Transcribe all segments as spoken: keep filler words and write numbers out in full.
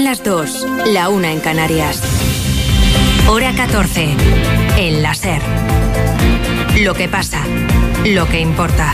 las dos, la una en Canarias. Hora catorce, en la SER. Lo que pasa, lo que importa.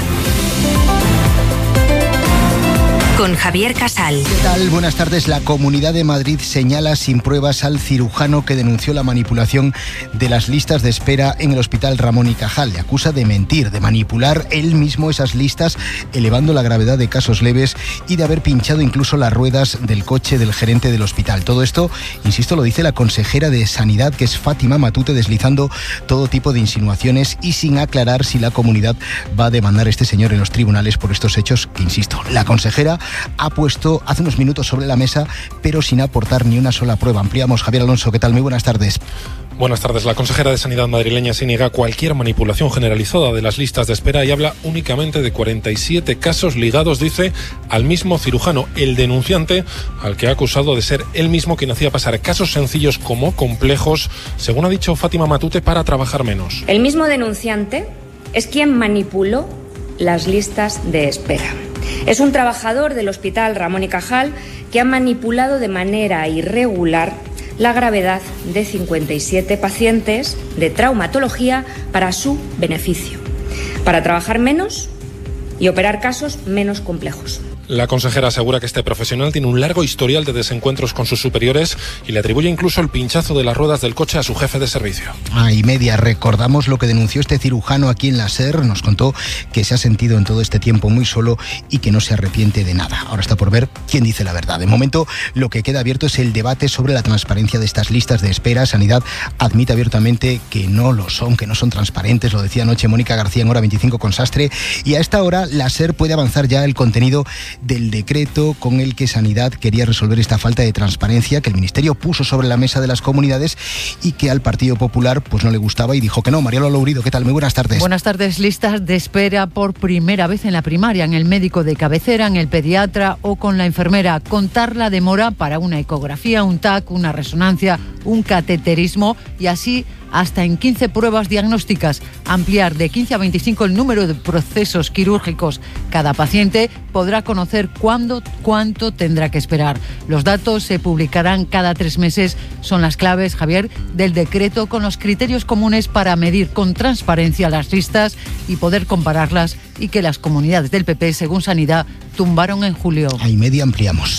Con Javier Casal. ¿Qué tal? Buenas tardes. La Comunidad de Madrid señala sin pruebas al cirujano que denunció la manipulación de las listas de espera en el Hospital Ramón y Cajal. Le acusa de mentir, de manipular él mismo esas listas, elevando la gravedad de casos leves y de haber pinchado incluso las ruedas del coche del gerente del hospital. Todo esto, insisto, lo dice la consejera de Sanidad, que es Fátima Matute, deslizando todo tipo de insinuaciones y sin aclarar si la comunidad va a demandar a este señor en los tribunales por estos hechos que, insisto, la consejera ha puesto hace unos minutos sobre la mesa, pero sin aportar ni una sola prueba. Ampliamos. Javier Alonso, ¿qué tal? Muy buenas tardes. Buenas tardes. La consejera de Sanidad madrileña se niega a cualquier manipulación generalizada de las listas de espera y habla únicamente de cuarenta y siete casos ligados, dice, al mismo cirujano, el denunciante, al que ha acusado de ser él mismo quien hacía pasar casos sencillos como complejos, según ha dicho Fátima Matute, para trabajar menos. El mismo denunciante es quien manipuló las listas de espera. Es un trabajador del Hospital Ramón y Cajal que ha manipulado de manera irregular la gravedad de cincuenta y siete pacientes de traumatología para su beneficio, para trabajar menos y operar casos menos complejos. La consejera asegura que este profesional tiene un largo historial de desencuentros con sus superiores y le atribuye incluso el pinchazo de las ruedas del coche a su jefe de servicio. Ah, y media, recordamos lo que denunció este cirujano aquí en la SER. Nos contó que se ha sentido en todo este tiempo muy solo y que no se arrepiente de nada. Ahora está por ver quién dice la verdad. De momento, lo que queda abierto es el debate sobre la transparencia de estas listas de espera. Sanidad admite abiertamente que no lo son, que no son transparentes. Lo decía anoche Mónica García en Hora veinticinco con Sastre. Y a esta hora, la SER puede avanzar ya el contenido del decreto con el que Sanidad quería resolver esta falta de transparencia que el Ministerio puso sobre la mesa de las comunidades y que al Partido Popular pues no le gustaba y dijo que no. María Lola Urido, ¿qué tal? Muy buenas tardes. Buenas tardes. Listas de espera por primera vez en la primaria, en el médico de cabecera, en el pediatra o con la enfermera. Contar la demora para una ecografía, un T A C, una resonancia, un cateterismo y así hasta en quince pruebas diagnósticas. Ampliar de quince a veinticinco el número de procesos quirúrgicos. Cada paciente podrá conocer cuándo, cuánto tendrá que esperar. Los datos se publicarán cada tres meses. Son las claves, Javier, del decreto con los criterios comunes para medir con transparencia las listas y poder compararlas y que las comunidades del P P, según Sanidad, tumbaron en julio. Ahí media ampliamos.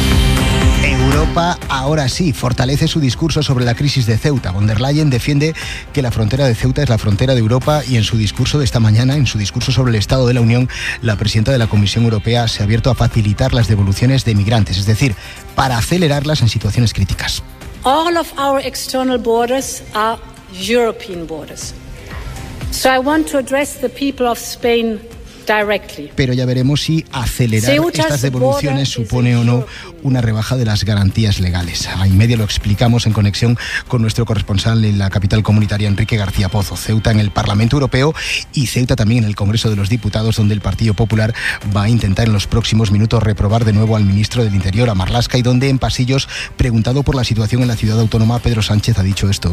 Europa ahora sí fortalece su discurso sobre la crisis de Ceuta. Von der Leyen defiende que la frontera de Ceuta es la frontera de Europa y en su discurso de esta mañana, en su discurso sobre el Estado de la Unión, la presidenta de la Comisión Europea se ha abierto a facilitar las devoluciones de migrantes, es decir, para acelerarlas en situaciones críticas. All of our external borders are European borders. So I want to address the people of Spain directly. Pero ya veremos si acelerar estas devoluciones supone o no una rebaja de las garantías legales. A y media lo explicamos en conexión con nuestro corresponsal en la capital comunitaria, Enrique García Pozo. Ceuta en el Parlamento Europeo y Ceuta también en el Congreso de los Diputados, donde el Partido Popular va a intentar en los próximos minutos reprobar de nuevo al ministro del Interior, a Marlaska, y donde en pasillos, preguntado por la situación en la ciudad autónoma, Pedro Sánchez ha dicho esto.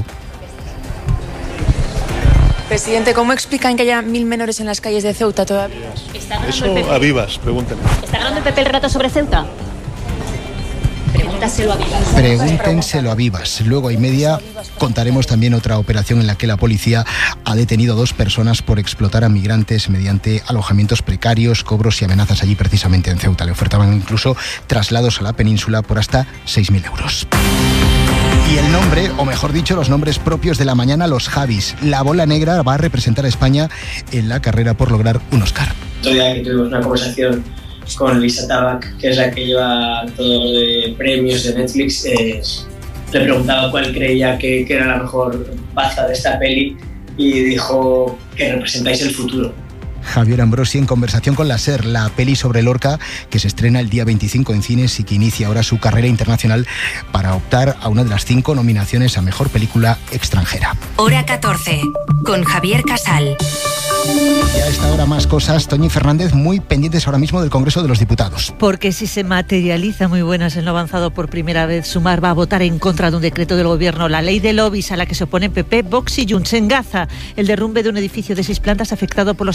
Presidente, ¿cómo explican que haya mil menores en las calles de Ceuta todavía? Eso a Vivas, pregúntenle. ¿Está ganando el P P el relato sobre Ceuta? Pregúntaselo a Vivas. Pregúntenselo a Vivas. Luego a y media contaremos también otra operación en la que la policía ha detenido a dos personas por explotar a migrantes mediante alojamientos precarios, cobros y amenazas allí precisamente en Ceuta. Le ofertaban incluso traslados a la península por hasta seis mil euros. Y el nombre, o mejor dicho, los nombres propios de la mañana, los Javis. La bola negra va a representar a España en la carrera por lograr un Oscar. Otro día que tuvimos una conversación con Lisa Tabac, que es la que lleva todo de premios de Netflix, eh, le preguntaba cuál creía que, que era la mejor baza de esta peli y dijo que representáis el futuro. Javier Ambrosi en conversación con la SER, la peli sobre Lorca que se estrena el día veinticinco en cines y que inicia ahora su carrera internacional para optar a una de las cinco nominaciones a Mejor Película Extranjera. Hora catorce, con Javier Casal. Y a esta hora más cosas. Toñi Fernández, muy pendientes ahora mismo del Congreso de los Diputados. Porque si se materializa, muy buenas, en lo avanzado por primera vez, Sumar va a votar en contra de un decreto del Gobierno, la ley de lobbies a la que se oponen P P, Vox y Junts. En Gaza, el derrumbe de un edificio de seis plantas afectado por los ataques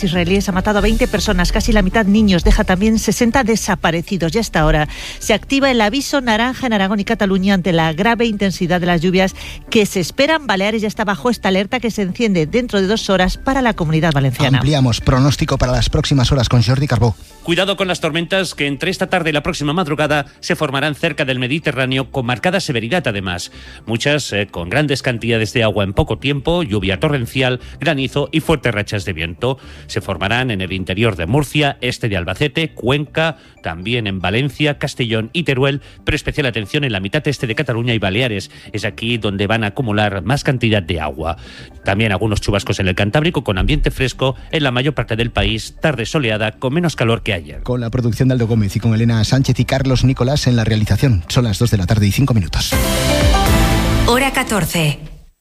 israelíes ha matado a veinte personas, casi la mitad niños, deja también sesenta desaparecidos. Y hasta ahora se activa el aviso naranja en Aragón y Cataluña ante la grave intensidad de las lluvias que se esperan. Baleares ya está bajo esta alerta que se enciende dentro de dos horas para la Comunidad Valenciana. Ampliamos pronóstico para las próximas horas con Jordi Carbó. Cuidado con las tormentas que entre esta tarde y la próxima madrugada se formarán cerca del Mediterráneo con marcada severidad además. Muchas eh, con grandes cantidades de agua en poco tiempo, lluvia torrencial, granizo y fuertes rachas de viento. Se formarán en el interior de Murcia, este de Albacete, Cuenca, también en Valencia, Castellón y Teruel, pero especial atención en la mitad este de Cataluña y Baleares. Es aquí donde van a acumular más cantidad de agua. También algunos chubascos en el Cantábrico con ambiente fresco en la mayor parte del país, tarde soleada con menos calor que ayer. Con la producción de Aldo Gómez y con Elena Sánchez y Carlos Nicolás en la realización. Son las dos de la tarde y cinco minutos. Hora catorce.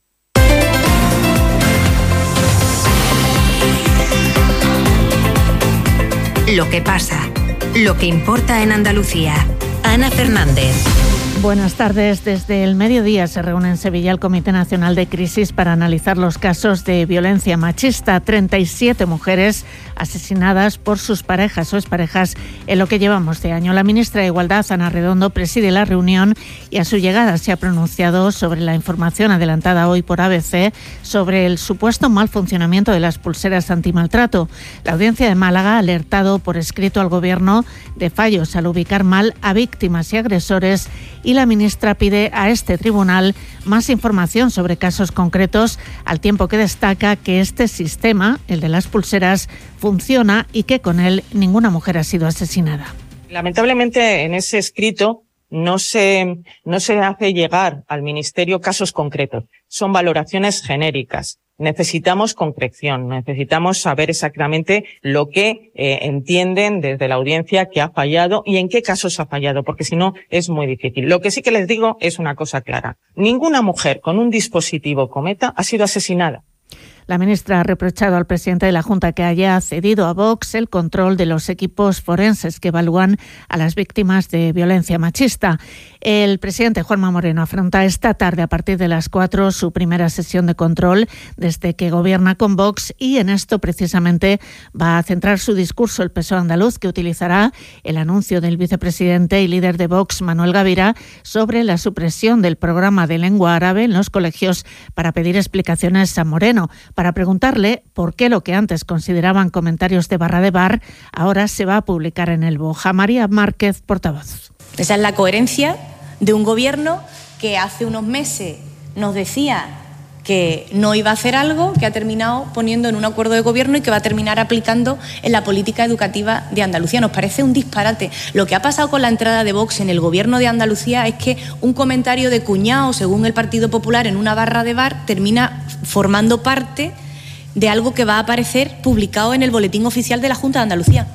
Lo que pasa, lo que importa en Andalucía. Ana Fernández. Buenas tardes. Desde el mediodía se reúne en Sevilla el Comité Nacional de Crisis para analizar los casos de violencia machista. treinta y siete mujeres asesinadas por sus parejas o exparejas en lo que llevamos de año. La ministra de Igualdad, Ana Redondo, preside la reunión y a su llegada se ha pronunciado sobre la información adelantada hoy por A B C sobre el supuesto mal funcionamiento de las pulseras antimaltrato. La Audiencia de Málaga ha alertado por escrito al Gobierno de fallos al ubicar mal a víctimas y agresores, y la ministra pide a este tribunal más información sobre casos concretos, al tiempo que destaca que este sistema, el de las pulseras, funciona y que con él ninguna mujer ha sido asesinada. Lamentablemente, en ese escrito no se, no se hace llegar al Ministerio casos concretos. Son valoraciones genéricas. Necesitamos concreción, necesitamos saber exactamente lo que eh, entienden desde la audiencia que ha fallado y en qué casos ha fallado, porque si no es muy difícil. Lo que sí que les digo es una cosa clara. Ninguna mujer con un dispositivo Cometa ha sido asesinada. La ministra ha reprochado al presidente de la Junta que haya cedido a Vox el control de los equipos forenses que evalúan a las víctimas de violencia machista. El presidente Juanma Moreno afronta esta tarde a partir de las cuatro su primera sesión de control desde que gobierna con Vox, y en esto precisamente va a centrar su discurso el P S O E andaluz, que utilizará el anuncio del vicepresidente y líder de Vox, Manuel Gavira, sobre la supresión del programa de lengua árabe en los colegios para pedir explicaciones a Moreno, para preguntarle por qué lo que antes consideraban comentarios de barra de bar ahora se va a publicar en el Boja. María Márquez, portavoz. Esa es la coherencia de un gobierno que hace unos meses nos decía que no iba a hacer algo, que ha terminado poniendo en un acuerdo de gobierno y que va a terminar aplicando en la política educativa de Andalucía. Nos parece un disparate. Lo que ha pasado con la entrada de Vox en el gobierno de Andalucía es que un comentario de cuñado, según el Partido Popular, en una barra de bar, termina formando parte de algo que va a aparecer publicado en el Boletín Oficial de la Junta de Andalucía.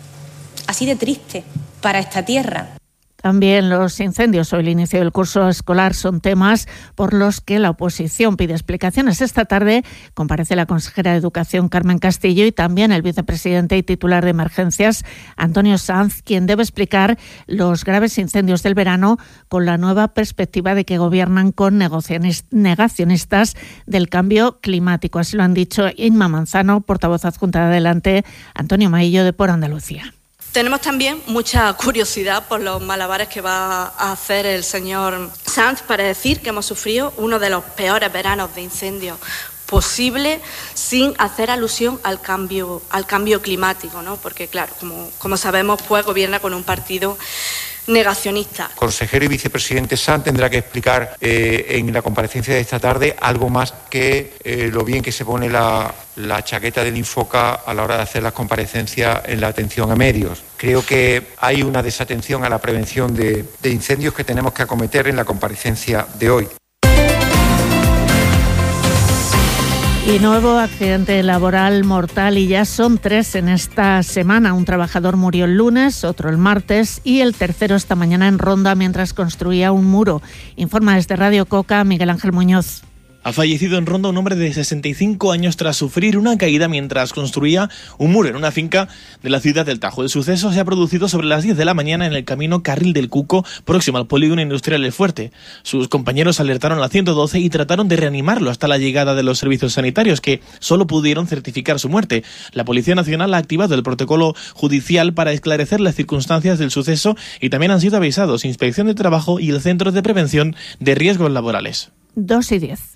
Así de triste para esta tierra. También los incendios o el inicio del curso escolar son temas por los que la oposición pide explicaciones. Esta tarde comparece la consejera de Educación, Carmen Castillo, y también el vicepresidente y titular de Emergencias, Antonio Sanz, quien debe explicar los graves incendios del verano con la nueva perspectiva de que gobiernan con negacionistas del cambio climático. Así lo han dicho Inma Manzano, portavoz adjunta de Adelante, Antonio Maillo de Por Andalucía. Tenemos también mucha curiosidad por los malabares que va a hacer el señor Sanz para decir que hemos sufrido uno de los peores veranos de incendios posible sin hacer alusión al cambio, al cambio climático, ¿no? Porque, claro, como, como sabemos, pues gobierna con un partido negacionista. Consejero y vicepresidente Sanz tendrá que explicar eh, en la comparecencia de esta tarde algo más que eh, lo bien que se pone la, la chaqueta del Infoca a la hora de hacer las comparecencias en la atención a medios. Creo que hay una desatención a la prevención de, de incendios que tenemos que acometer en la comparecencia de hoy. Y nuevo accidente laboral mortal, y ya son tres en esta semana. Un trabajador murió el lunes, otro el martes y el tercero esta mañana en Ronda mientras construía un muro. Informa desde Radio Coca Miguel Ángel Muñoz. Ha fallecido en Ronda un hombre de sesenta y cinco años tras sufrir una caída mientras construía un muro en una finca de la ciudad del Tajo. El suceso se ha producido sobre las diez de la mañana en el camino Carril del Cuco, próximo al polígono industrial El Fuerte. Sus compañeros alertaron al ciento doce y trataron de reanimarlo hasta la llegada de los servicios sanitarios, que solo pudieron certificar su muerte. La Policía Nacional ha activado el protocolo judicial para esclarecer las circunstancias del suceso y también han sido avisados Inspección de Trabajo y el Centro de Prevención de Riesgos Laborales. dos y diez.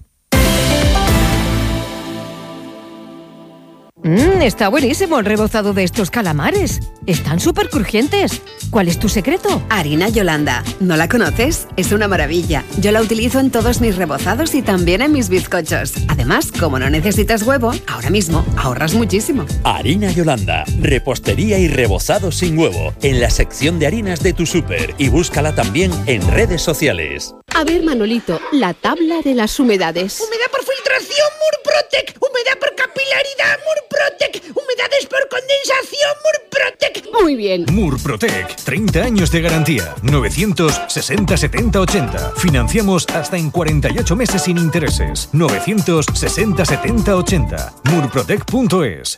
Mmm, está buenísimo el rebozado de estos calamares. Están súper crujientes. ¿Cuál es tu secreto? Harina Yolanda. ¿No la conoces? Es una maravilla. Yo la utilizo en todos mis rebozados y también en mis bizcochos. Además, como no necesitas huevo, ahora mismo ahorras muchísimo. Harina Yolanda. Repostería y rebozado sin huevo. En la sección de harinas de tu súper. Y búscala también en redes sociales. A ver, Manolito, la tabla de las humedades. Humedad por filtración, Murprotec. Humedad por capilaridad, Murprotec. Humedades por condensación, Murprotec. Muy bien. Murprotec, treinta años de garantía. novecientos sesenta setenta ochenta. Financiamos hasta en cuarenta y ocho meses sin intereses. novecientos sesenta setenta ochenta. murprotec punto es.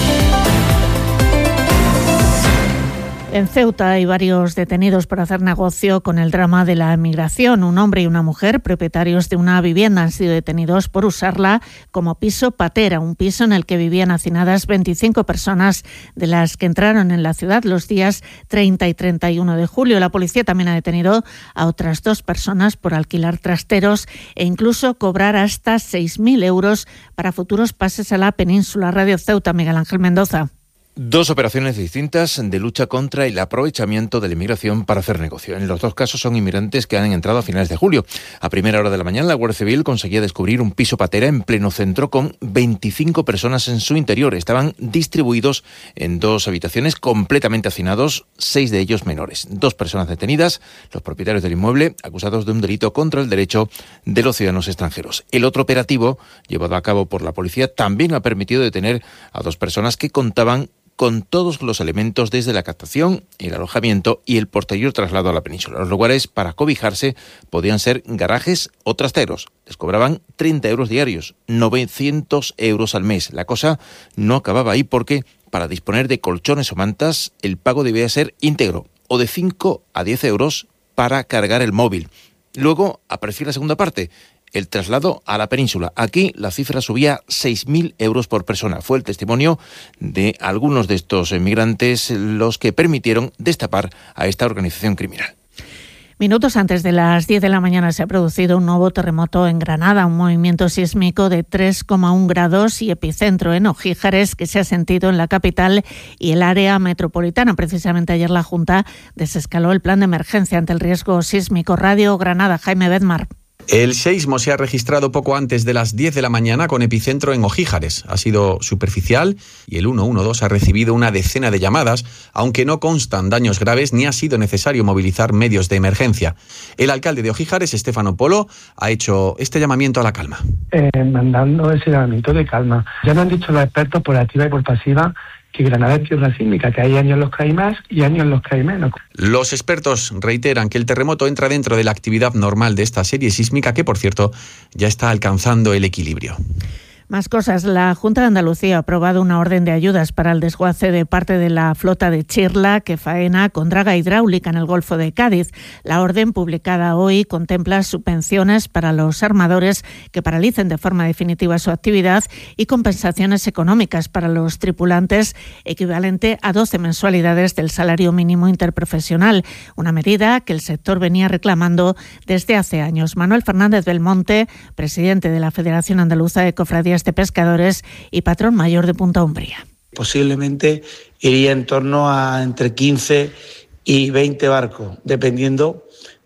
En Ceuta hay varios detenidos por hacer negocio con el drama de la migración. Un hombre y una mujer, propietarios de una vivienda, han sido detenidos por usarla como piso patera, un piso en el que vivían hacinadas veinticinco personas de las que entraron en la ciudad los días treinta y treinta y uno de julio. La policía también ha detenido a otras dos personas por alquilar trasteros e incluso cobrar hasta seis mil euros para futuros pases a la península. Radio Ceuta, Miguel Ángel Mendoza. Dos operaciones distintas de lucha contra el aprovechamiento de la inmigración para hacer negocio. En los dos casos son inmigrantes que han entrado a finales de julio. A primera hora de la mañana, la Guardia Civil conseguía descubrir un piso patera en pleno centro con veinticinco personas en su interior. Estaban distribuidos en dos habitaciones completamente hacinados, seis de ellos menores. Dos personas detenidas, los propietarios del inmueble, acusados de un delito contra el derecho de los ciudadanos extranjeros. El otro operativo, llevado a cabo por la policía, también ha permitido detener a dos personas que contaban con todos los elementos desde la captación, el alojamiento y el posterior traslado a la península. Los lugares para cobijarse podían ser garajes o trasteros. Les cobraban treinta euros diarios, novecientos euros al mes. La cosa no acababa ahí porque para disponer de colchones o mantas el pago debía ser íntegro o de cinco a diez euros para cargar el móvil. Luego apareció la segunda parte, el traslado a la península. Aquí la cifra subía seis mil euros por persona. Fue el testimonio de algunos de estos inmigrantes los que permitieron destapar a esta organización criminal. Minutos antes de las diez de la mañana se ha producido un nuevo terremoto en Granada, un movimiento sísmico de tres coma uno grados y epicentro en Ojíjares que se ha sentido en la capital y el área metropolitana. Precisamente ayer la Junta desescaló el plan de emergencia ante el riesgo sísmico. Radio Granada, Jaime Bedmar. El seísmo se ha registrado poco antes de las diez de la mañana con epicentro en Ojíjares. Ha sido superficial y el ciento doce ha recibido una decena de llamadas, aunque no constan daños graves ni ha sido necesario movilizar medios de emergencia. El alcalde de Ojíjares, Estefano Polo, ha hecho este llamamiento a la calma. Eh, mandando ese llamamiento de calma. Ya nos han dicho los expertos por activa y por pasiva que Granada es tierra sísmica, que hay años en los que hay más y años en los que hay menos. Los expertos reiteran que el terremoto entra dentro de la actividad normal de esta serie sísmica, que por cierto ya está alcanzando el equilibrio. Más cosas. La Junta de Andalucía ha aprobado una orden de ayudas para el desguace de parte de la flota de Chirla que faena con draga hidráulica en el Golfo de Cádiz. La orden, publicada hoy, contempla subvenciones para los armadores que paralicen de forma definitiva su actividad y compensaciones económicas para los tripulantes, equivalente a doce mensualidades del salario mínimo interprofesional, una medida que el sector venía reclamando desde hace años. Manuel Fernández Belmonte, presidente de la Federación Andaluza de Cofradías de Pescadores y patrón mayor de Punta Umbría. Posiblemente iría en torno a entre quince y veinte barcos, dependiendo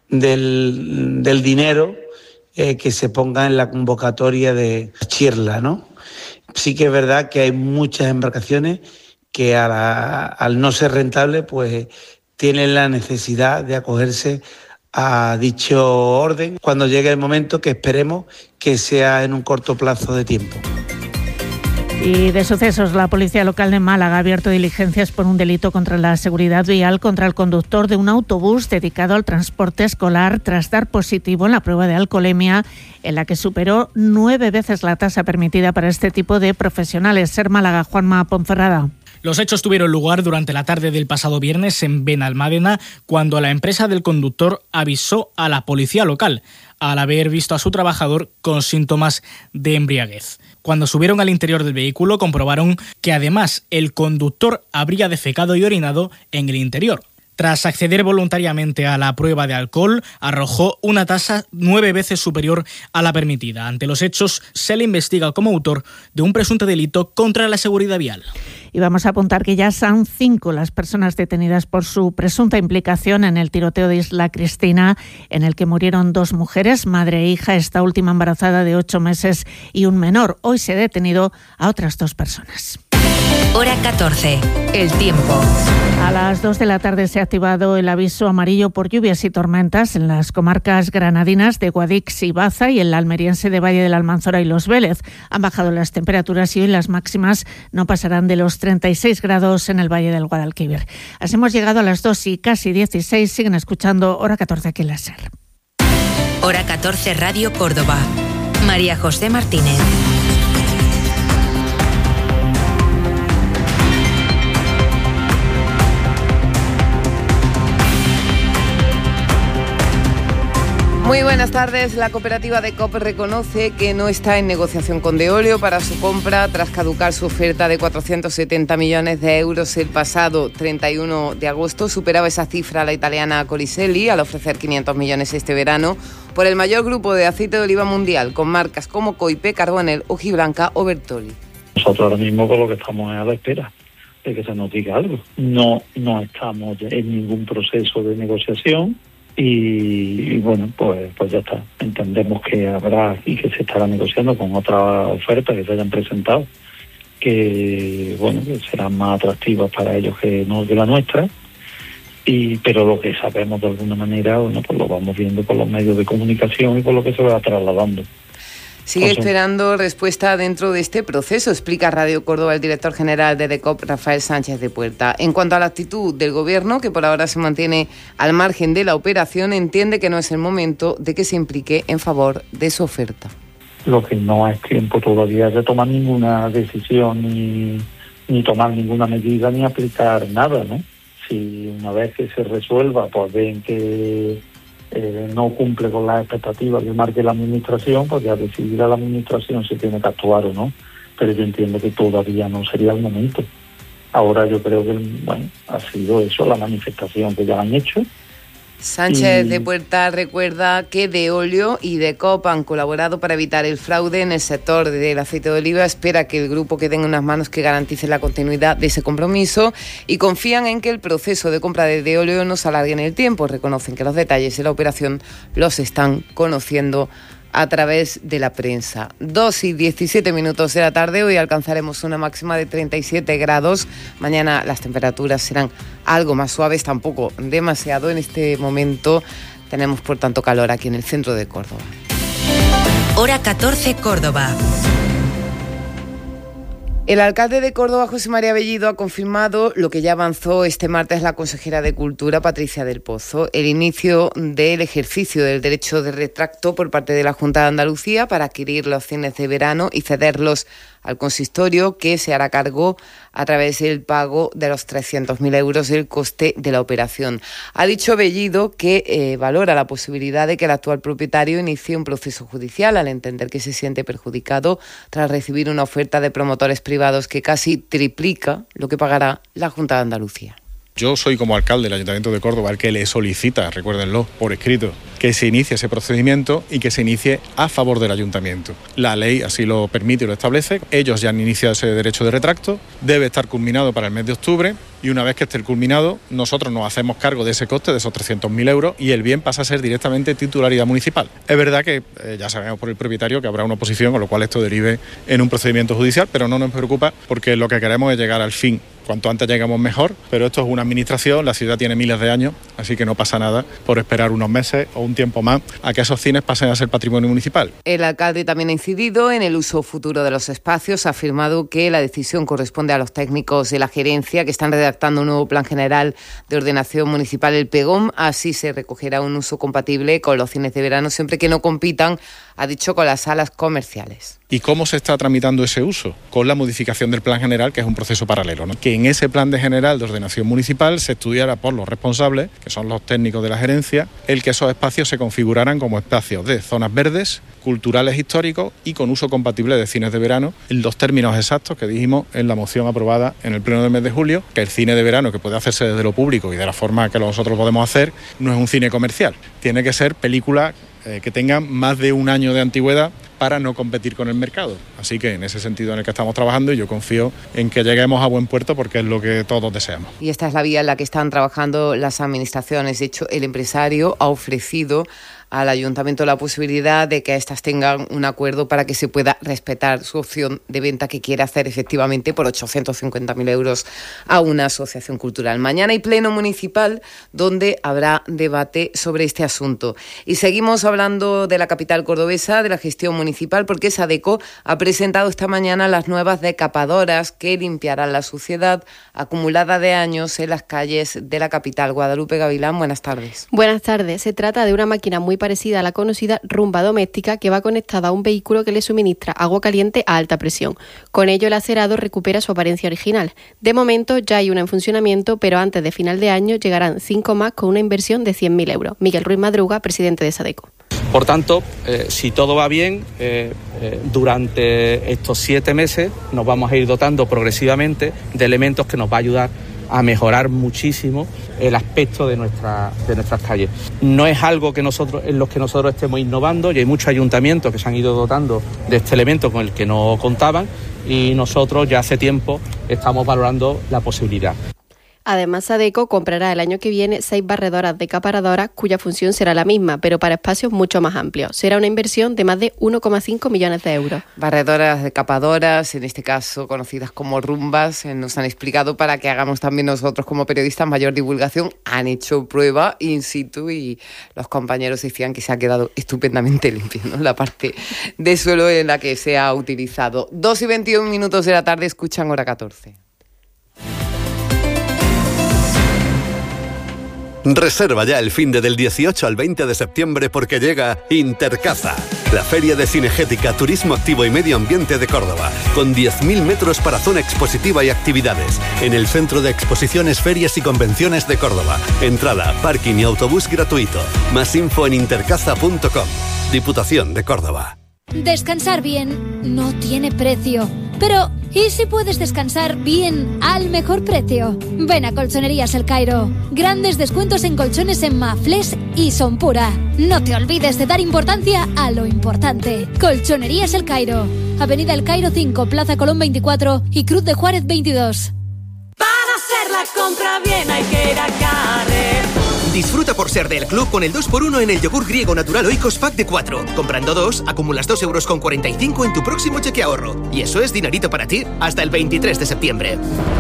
del, del dinero eh, que se ponga en la convocatoria de Chirla, ¿no? Sí que es verdad que hay muchas embarcaciones que a la, al no ser rentable, pues tienen la necesidad de acogerse a dicho orden cuando llegue el momento, que esperemos que sea en un corto plazo de tiempo. Y de sucesos, la policía local de Málaga ha abierto diligencias por un delito contra la seguridad vial contra el conductor de un autobús dedicado al transporte escolar tras dar positivo en la prueba de alcoholemia, en la que superó nueve veces la tasa permitida para este tipo de profesionales. Ser Málaga, Juanma Ponferrada. Los hechos tuvieron lugar durante la tarde del pasado viernes en Benalmádena, cuando la empresa del conductor avisó a la policía local al haber visto a su trabajador con síntomas de embriaguez. Cuando subieron al interior del vehículo, comprobaron que además el conductor habría defecado y orinado en el interior. Tras acceder voluntariamente a la prueba de alcohol, arrojó una tasa nueve veces superior a la permitida. Ante los hechos, se le investiga como autor de un presunto delito contra la seguridad vial. Y vamos a apuntar que ya son cinco las personas detenidas por su presunta implicación en el tiroteo de Isla Cristina, en el que murieron dos mujeres, madre e hija, esta última embarazada de ocho meses y un menor. Hoy se ha detenido a otras dos personas. Hora catorce. El tiempo. A las dos de la tarde se ha activado el aviso amarillo por lluvias y tormentas en las comarcas granadinas de Guadix y Baza y en la almeriense de Valle de la Almanzora y Los Vélez. Han bajado las temperaturas y hoy las máximas no pasarán de los treinta y seis grados en el Valle del Guadalquivir. Así hemos llegado a las dos y casi dieciséis. Siguen escuchando Hora catorce aquí en la SER. Hora catorce Radio Córdoba. María José Martínez. Muy buenas tardes. La cooperativa de COP reconoce que no está en negociación con Deolio para su compra tras caducar su oferta de cuatrocientos setenta millones de euros el pasado treinta y uno de agosto. Superaba esa cifra la italiana Coliselli al ofrecer quinientos millones este verano por el mayor grupo de aceite de oliva mundial, con marcas como Coipe, Carbonell, Ojiblanca o Bertoli. Nosotros ahora mismo con lo que estamos es a la espera de que se nos diga algo. No, no estamos en ningún proceso de negociación. Y, y bueno, pues pues ya está. Entendemos que habrá y que se estará negociando con otras ofertas que se hayan presentado, que bueno, que serán más atractivas para ellos que no que la nuestra. Y pero lo que sabemos de alguna manera, bueno, pues lo vamos viendo por los medios de comunicación y por lo que se va trasladando. Sigue esperando respuesta dentro de este proceso, explica Radio Córdoba el director general de DECOP, Rafael Sánchez de Puerta. En cuanto a la actitud del Gobierno, que por ahora se mantiene al margen de la operación, entiende que no es el momento de que se implique en favor de su oferta. Lo que no es tiempo todavía de tomar ninguna decisión, ni, ni tomar ninguna medida, ni aplicar nada, ¿no? Si una vez que se resuelva, pues ven que Eh, no cumple con las expectativas que marque la Administración, pues ya decidirá la Administración si tiene que actuar o no, pero yo entiendo que todavía no sería el momento. Ahora yo creo que, bueno, ha sido eso, la manifestación que ya han hecho. Sánchez de Puerta recuerda que Deolio y DECOP han colaborado para evitar el fraude en el sector del aceite de oliva. Espera que el grupo quede en unas manos que garanticen la continuidad de ese compromiso y confían en que el proceso de compra de Deolio no se alargue en el tiempo. Reconocen que los detalles de la operación los están conociendo a través de la prensa. dos y diecisiete minutos de la tarde, hoy alcanzaremos una máxima de treinta y siete grados. Mañana las temperaturas serán algo más suaves, tampoco demasiado. En este momento tenemos por tanto calor aquí en el centro de Córdoba. Hora catorce Córdoba. El alcalde de Córdoba, José María Bellido, ha confirmado lo que ya avanzó este martes la consejera de Cultura, Patricia del Pozo, el inicio del ejercicio del derecho de retracto por parte de la Junta de Andalucía para adquirir los cines de verano y cederlos al consistorio, que se hará cargo a través del pago de los trescientos mil euros del coste de la operación. Ha dicho Bellido que eh, valora la posibilidad de que el actual propietario inicie un proceso judicial al entender que se siente perjudicado tras recibir una oferta de promotores privados que casi triplica lo que pagará la Junta de Andalucía. Yo soy como alcalde del Ayuntamiento de Córdoba el que le solicita, recuérdenlo, por escrito, que se inicie ese procedimiento y que se inicie a favor del Ayuntamiento. La ley así lo permite y lo establece. Ellos ya han iniciado ese derecho de retracto, debe estar culminado para el mes de octubre y una vez que esté culminado, nosotros nos hacemos cargo de ese coste, de esos trescientos mil euros, y el bien pasa a ser directamente titularidad municipal. Es verdad que eh, ya sabemos por el propietario que habrá una oposición, con lo cual esto derive en un procedimiento judicial, pero no nos preocupa porque lo que queremos es llegar al fin Cuanto antes lleguemos mejor, pero esto es una administración, la ciudad tiene miles de años, así que no pasa nada por esperar unos meses o un tiempo más a que esos cines pasen a ser patrimonio municipal. El alcalde también ha incidido en el uso futuro de los espacios, ha afirmado que la decisión corresponde a los técnicos de la gerencia que están redactando un nuevo plan general de ordenación municipal, el PEGOM, así se recogerá un uso compatible con los cines de verano siempre que no compitan, ha dicho, con las salas comerciales. ¿Y cómo se está tramitando ese uso? Con la modificación del plan general, que es un proceso paralelo, ¿no? Que en ese plan de general de ordenación municipal se estudiara por los responsables, que son los técnicos de la gerencia, el que esos espacios se configuraran como espacios de zonas verdes, culturales históricos y con uso compatible de cines de verano, en los términos exactos que dijimos en la moción aprobada en el pleno del mes de julio, que el cine de verano, que puede hacerse desde lo público y de la forma que nosotros podemos hacer, no es un cine comercial. Tiene que ser película eh, que tengan más de un año de antigüedad para no competir con el mercado. Así que en ese sentido en el que estamos trabajando, y yo confío en que lleguemos a buen puerto porque es lo que todos deseamos. Y esta es la vía en la que están trabajando las administraciones. De hecho, el empresario ha ofrecido al ayuntamiento la posibilidad de que éstas tengan un acuerdo para que se pueda respetar su opción de venta que quiere hacer efectivamente por ochocientos cincuenta mil euros a una asociación cultural. Mañana hay pleno municipal donde habrá debate sobre este asunto. Y seguimos hablando de la capital cordobesa, de la gestión municipal, porque Sadeco ha presentado esta mañana las nuevas decapadoras que limpiarán la suciedad acumulada de años en las calles de la capital. Guadalupe Gavilán, buenas tardes. Buenas tardes. Se trata de una máquina muy parecida a la conocida rumba doméstica que va conectada a un vehículo que le suministra agua caliente a alta presión. Con ello el acerado recupera su apariencia original. De momento ya hay una en funcionamiento, pero antes de final de año llegarán cinco más con una inversión de cien mil euros. Miguel Ruiz Madruga, presidente de Sadeco. Por tanto, eh, si todo va bien, eh, eh, durante estos siete meses nos vamos a ir dotando progresivamente de elementos que nos va a ayudar a mejorar muchísimo el aspecto de, nuestra, de nuestras calles. No es algo que nosotros, en los que nosotros estemos innovando, y hay muchos ayuntamientos que se han ido dotando de este elemento con el que no contaban, y nosotros ya hace tiempo estamos valorando la posibilidad. Además, Sadeco comprará el año que viene seis barredoras decaparadoras cuya función será la misma, pero para espacios mucho más amplios. Será una inversión de más de uno coma cinco millones de euros. Barredoras decapadoras, en este caso conocidas como rumbas, eh, nos han explicado para que hagamos también nosotros como periodistas mayor divulgación. Han hecho prueba in situ y los compañeros decían que se ha quedado estupendamente limpio, ¿no? La parte de suelo en la que se ha utilizado. dos y veintiún minutos de la tarde, escuchan Hora catorce. Reserva ya el finde del dieciocho al veinte de septiembre porque llega Intercaza, la feria de cinegética, turismo activo y medio ambiente de Córdoba, con diez mil metros para zona expositiva y actividades, en el Centro de Exposiciones, Ferias y Convenciones de Córdoba. Entrada, parking y autobús gratuito. Más info en intercaza punto com. Diputación de Córdoba. Descansar bien no tiene precio. Pero, ¿y si puedes descansar bien al mejor precio? Ven a Colchonerías El Cairo. Grandes descuentos en colchones en Mafles y Sonpura. No te olvides de dar importancia a lo importante. Colchonerías El Cairo. Avenida El Cairo cinco, Plaza Colón veinticuatro y Cruz de Juárez veintidós. Para hacer la compra bien hay que ir a Carrefour. Disfruta por ser del club con el dos por uno en el yogur griego natural Oikos Pack de cuatro. Comprando dos, acumulas dos euros con cuarenta y cinco en tu próximo cheque ahorro. Y eso es dinerito para ti hasta el veintitrés de septiembre.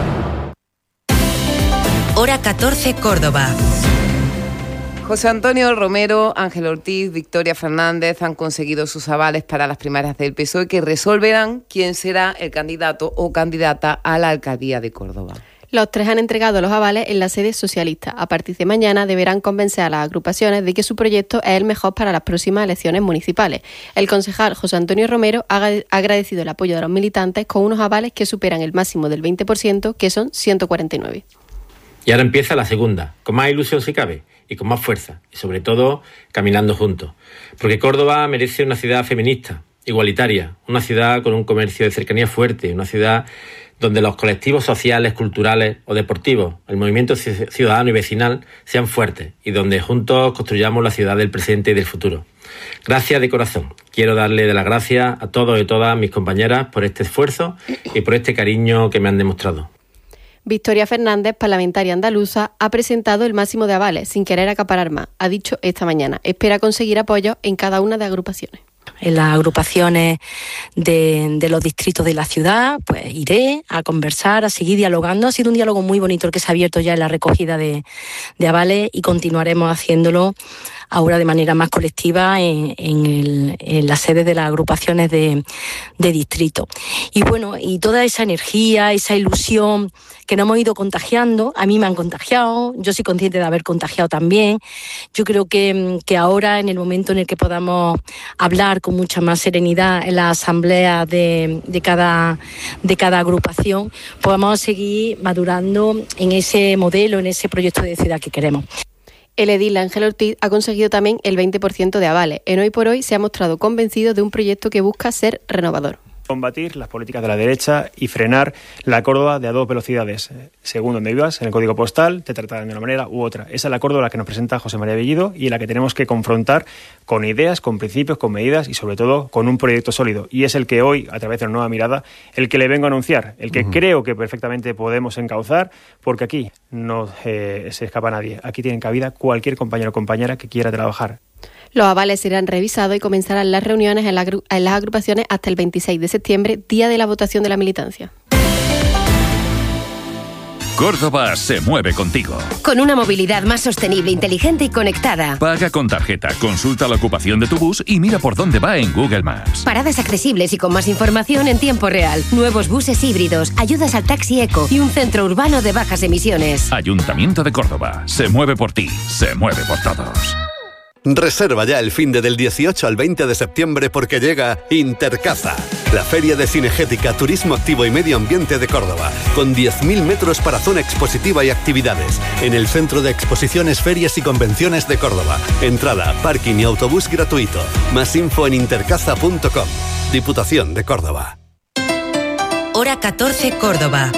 Hora catorce, Córdoba. José Antonio Romero, Ángel Ortiz, Victoria Fernández han conseguido sus avales para las primarias del P S O E que resolverán quién será el candidato o candidata a la alcaldía de Córdoba. Los tres han entregado los avales en la sede socialista. A partir de mañana deberán convencer a las agrupaciones de que su proyecto es el mejor para las próximas elecciones municipales. El concejal José Antonio Romero ha agradecido el apoyo de los militantes con unos avales que superan el máximo del veinte por ciento, que son ciento cuarenta y nueve. Y ahora empieza la segunda, con más ilusión si cabe, y con más fuerza, y sobre todo caminando juntos. Porque Córdoba merece una ciudad feminista, igualitaria, una ciudad con un comercio de cercanía fuerte, una ciudad donde los colectivos sociales, culturales o deportivos, el movimiento ciudadano y vecinal sean fuertes y donde juntos construyamos la ciudad del presente y del futuro. Gracias de corazón. Quiero darle de las gracias a todos y todas mis compañeras por este esfuerzo y por este cariño que me han demostrado. Victoria Fernández, parlamentaria andaluza, ha presentado el máximo de avales sin querer acaparar más. Ha dicho esta mañana, espera conseguir apoyo en cada una de las agrupaciones. En las agrupaciones de, de los distritos de la ciudad, pues iré a conversar, a seguir dialogando. Ha sido un diálogo muy bonito el que se ha abierto ya en la recogida de, de avales y continuaremos haciéndolo ahora de manera más colectiva en, en, el, en las sedes de las agrupaciones de, de distrito. Y bueno, y toda esa energía, esa ilusión que nos hemos ido contagiando, a mí me han contagiado, yo soy consciente de haber contagiado también. Yo creo que, que ahora, en el momento en el que podamos hablar con mucha más serenidad en la asamblea de, de, cada, de cada agrupación, podamos seguir madurando en ese modelo, en ese proyecto de ciudad que queremos. El edil Ángel Ortiz ha conseguido también el veinte por ciento de avales. En Hoy por Hoy se ha mostrado convencido de un proyecto que busca ser renovador. Combatir las políticas de la derecha y frenar la Córdoba de a dos velocidades. Según donde vivas, en el código postal, te tratarán de una manera u otra. Esa es la Córdoba que nos presenta José María Bellido y la que tenemos que confrontar con ideas, con principios, con medidas y sobre todo con un proyecto sólido. Y es el que hoy, a través de una nueva mirada, el que le vengo a anunciar, el que uh-huh. creo que perfectamente podemos encauzar, porque aquí no eh, se escapa nadie. Aquí tienen cabida cualquier compañero o compañera que quiera trabajar. Los avales serán revisados y comenzarán las reuniones en, la, en las agrupaciones hasta el veintiséis de septiembre, día de la votación de la militancia. Córdoba se mueve contigo. Con una movilidad más sostenible, inteligente y conectada. Paga con tarjeta, consulta la ocupación de tu bus y mira por dónde va en Google Maps. Paradas accesibles y con más información en tiempo real. Nuevos buses híbridos, ayudas al taxi eco y un centro urbano de bajas emisiones. Ayuntamiento de Córdoba. Se mueve por ti, se mueve por todos. Reserva ya el finde del dieciocho al veinte de septiembre porque llega Intercaza, la feria de cinegética, turismo activo y medio ambiente de Córdoba, con diez mil metros para zona expositiva y actividades, en el Centro de Exposiciones, Ferias y Convenciones de Córdoba. Entrada, parking y autobús gratuito. Más info en intercaza punto com. Diputación de Córdoba. Hora catorce, Córdoba.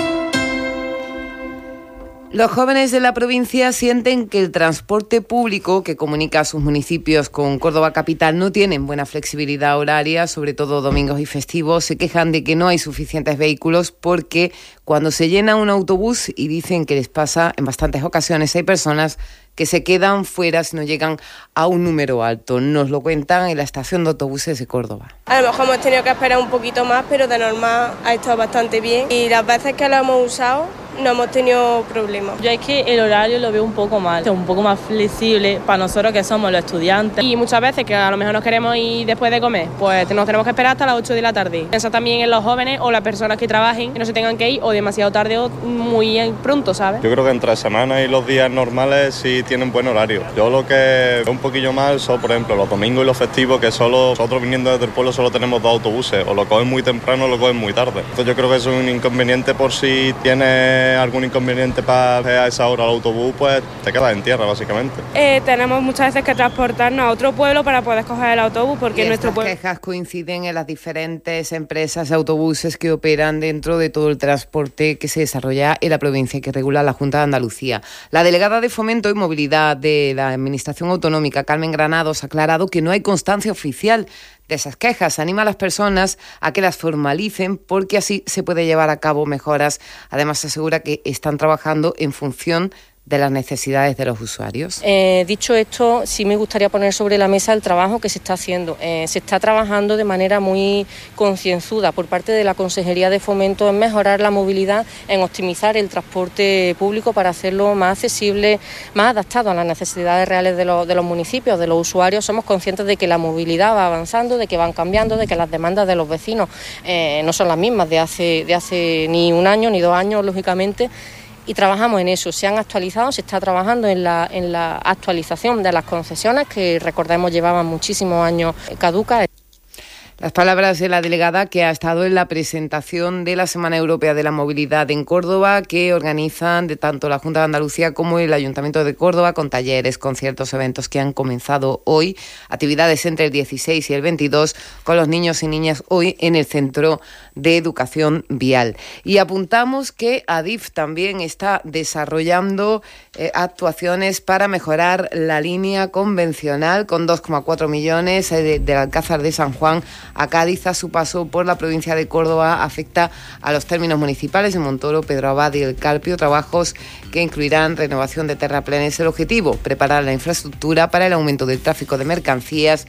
Los jóvenes de la provincia sienten que el transporte público que comunica a sus municipios con Córdoba capital no tienen buena flexibilidad horaria, sobre todo domingos y festivos. Se quejan de que no hay suficientes vehículos porque cuando se llena un autobús, y dicen que les pasa en bastantes ocasiones, hay personas que se quedan fuera si no llegan a un número alto. Nos lo cuentan en la estación de autobuses de Córdoba. A lo mejor hemos tenido que esperar un poquito más, pero de normal ha estado bastante bien. Y las veces que lo hemos usado no hemos tenido problemas. Yo es que el horario lo veo un poco mal, un poco más flexible para nosotros que somos los estudiantes. Y muchas veces que a lo mejor nos queremos ir después de comer, pues nos tenemos que esperar hasta las ocho de la tarde. Pienso también en los jóvenes o las personas que trabajen, que no se tengan que ir o demasiado tarde o muy pronto, ¿sabes? Yo creo que entre semanas y los días normales sí tienen buen horario. Yo lo que veo un poquillo mal son, por ejemplo, los domingos y los festivos, que solo nosotros viniendo desde el pueblo solo tenemos dos autobuses, o lo cogen muy temprano o lo cogen muy tarde. Entonces yo creo que es un inconveniente. Por si tienes algún inconveniente para hacer a esa hora el autobús, pues te quedas en tierra básicamente. Eh, tenemos muchas veces que transportarnos a otro pueblo para poder coger el autobús, porque y nuestro estas pueblo... quejas coinciden en las diferentes empresas de autobuses que operan dentro de todo el transporte que se desarrolla en la provincia y que regula la Junta de Andalucía. La delegada de Fomento y Movilidad de la Administración Autonómica, Carmen Granados, ha aclarado que no hay constancia oficial de esas quejas. Anima a las personas a que las formalicen porque así se puede llevar a cabo mejoras. Además, asegura que están trabajando en función de las necesidades de los usuarios. Eh, dicho esto, sí me gustaría poner sobre la mesa el trabajo que se está haciendo. Eh, se está trabajando de manera muy concienzuda por parte de la Consejería de Fomento en mejorar la movilidad, en optimizar el transporte público para hacerlo más accesible, más adaptado a las necesidades reales de los, de los municipios, de los usuarios. Somos conscientes de que la movilidad va avanzando, de que van cambiando, de que las demandas de los vecinos eh, no son las mismas de hace, de hace ni un año ni dos años, lógicamente. Y trabajamos en eso, se han actualizado, se está trabajando en la, en la actualización de las concesiones que, recordemos, llevaban muchísimos años caducas. Las palabras de la delegada que ha estado en la presentación de la Semana Europea de la Movilidad en Córdoba, que organizan de tanto la Junta de Andalucía como el Ayuntamiento de Córdoba, con talleres, conciertos, eventos que han comenzado hoy, actividades entre el dieciséis y el veintidós con los niños y niñas hoy en el Centro de Educación Vial. Y apuntamos que Adif también está desarrollando eh, actuaciones para mejorar la línea convencional con dos coma cuatro millones eh, de, del Alcázar de San Juan a Cádiz. A su paso por la provincia de Córdoba afecta a los términos municipales de Montoro, Pedro Abad y El Carpio, trabajos que incluirán renovación de terraplenes. El objetivo, preparar la infraestructura para el aumento del tráfico de mercancías,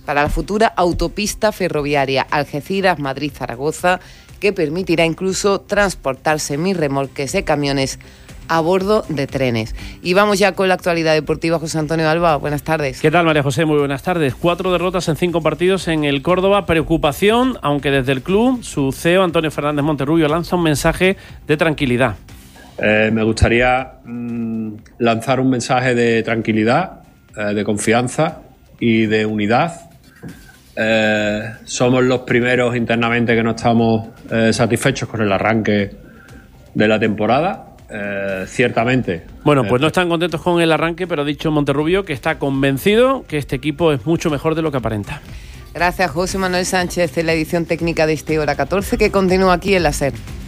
para la futura autopista ferroviaria Algeciras-Madrid-Zaragoza, que permitirá incluso transportar semirremolques de camiones a bordo de trenes. Y vamos ya con la actualidad deportiva. José Antonio Alba, buenas tardes. ¿Qué tal, María José? Muy buenas tardes. Cuatro derrotas en cinco partidos en el Córdoba. Preocupación, aunque desde el club, su C E O, Antonio Fernández Monterrubio, lanza un mensaje de tranquilidad. Eh, me gustaría mmm, lanzar un mensaje de tranquilidad, eh, de confianza y de unidad. Eh, somos los primeros internamente que no estamos eh, satisfechos con el arranque de la temporada. Eh, ciertamente. Bueno, pues no están contentos con el arranque, pero ha dicho Monterrubio que está convencido que este equipo es mucho mejor de lo que aparenta. Gracias, José Manuel Sánchez, en la edición técnica de este Hora catorce, que continúa aquí en la SER.